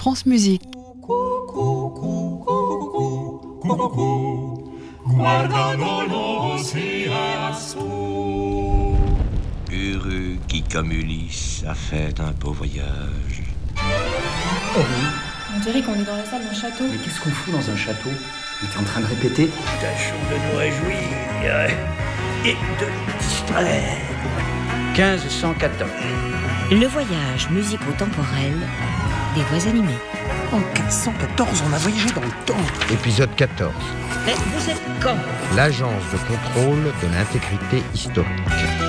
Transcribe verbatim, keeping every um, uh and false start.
France Musique. Heureux qui, comme Ulysse, a fait un beau voyage. Oh oui. On dirait qu'on est dans la salle d'un château. Mais qu'est-ce qu'on fout dans un château? On était en train de répéter. Tâchons de nous réjouir et de distraire. quinze cent quatorze. Le voyage musico-temporel des voix animées. En quinze cent quatorze, on a voyagé dans le temps. Épisode quatorze. Mais vous êtes quand? L'agence de contrôle de l'intégrité historique.